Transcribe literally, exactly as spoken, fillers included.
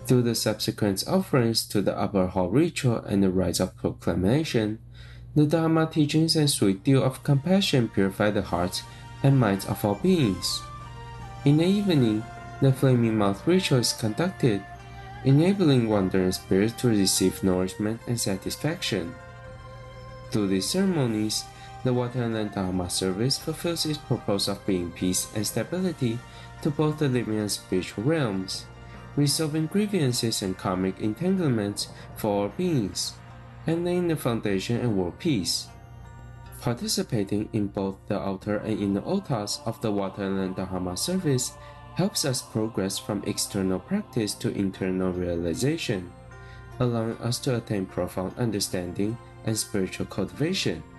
Through the subsequent offerings to the upper hall ritual and the rites of proclamation, the Dharma teachings and sweet dew of compassion purify the hearts and minds of all beings. In the evening, the flaming mouth ritual is conducted, enabling wandering spirits to receive nourishment and satisfaction. Through these ceremonies, the Waterland Dharma service fulfills its purpose of bringing peace and stability to both the living and spiritual realms, resolving grievances and karmic entanglements for all beings, and laying the foundation and world peace. Participating in both the outer and inner altars of the Waterland Dharma service helps us progress from external practice to internal realization, allowing us to attain profound understanding and spiritual cultivation.